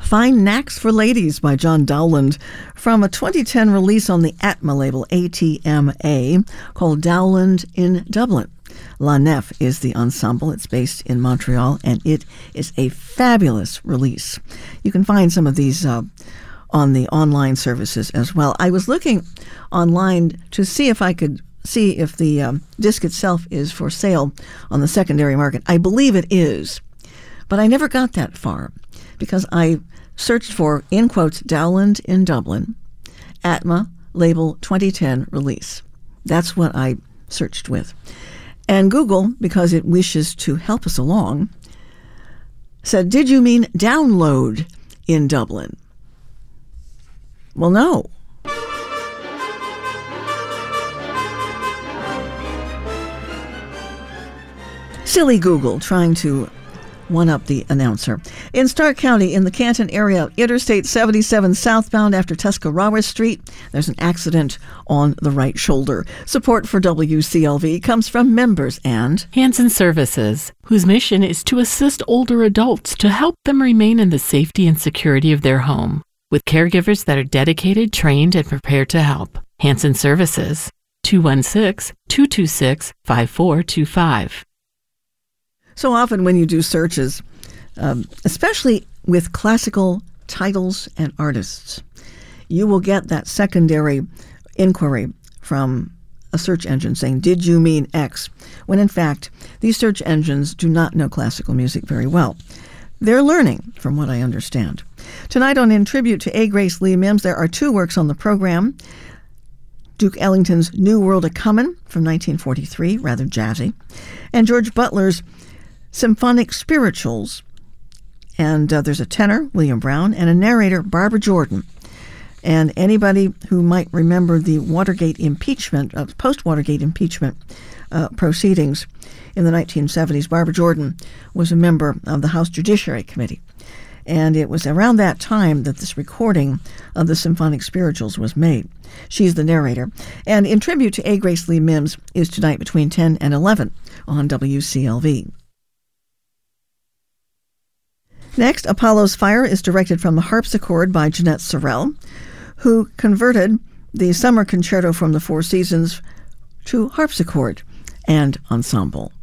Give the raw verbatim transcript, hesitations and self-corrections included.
Fine Knacks for Ladies by John Dowland from a twenty ten release on the Atma label, A T M A, called Dowland in Dublin. La Nef is the ensemble. It's based in Montreal, and it is a fabulous release. You can find some of these uh, on the online services as well. I was looking online to see if I could see if the um, disc itself is for sale on the secondary market. I believe it is, but I never got that far because I searched for, in quotes, Dowland in Dublin, Atma, label twenty ten release. That's what I searched with. And Google, because it wishes to help us along, said, did you mean download in Dublin? Well, no. Silly Google trying to one-up the announcer. In Stark County, in the Canton area, Interstate seventy-seven southbound after Tuscarawas Street, there's an accident on the right shoulder. Support for W C L V comes from members and Hanson Services, whose mission is to assist older adults to help them remain in the safety and security of their home, with caregivers that are dedicated, trained, and prepared to help. Hanson Services, two one six, two two six, five four two five. So often when you do searches, um, especially with classical titles and artists, you will get that secondary inquiry from a search engine saying, did you mean X? When in fact, these search engines do not know classical music very well. They're learning, from what I understand. Tonight on In Tribute to A. Grace Lee Mims, there are two works on the program. Duke Ellington's New World A-Comin' from nineteen forty-three, rather jazzy, and George Butler's Symphonic Spirituals. And uh, there's a tenor, William Brown, and a narrator, Barbara Jordan. And anybody who might remember the Watergate impeachment, uh, post-Watergate impeachment uh, proceedings in the nineteen seventies, Barbara Jordan was a member of the House Judiciary Committee. And it was around that time that this recording of the Symphonic Spirituals was made. She's the narrator. And In Tribute to A. Grace Lee Mims is tonight between ten and eleven on W C L V. Next, Apollo's Fire is directed from the Harpsichord by Jeanette Sorrell, who converted the Summer Concerto from the Four Seasons to harpsichord and ensemble.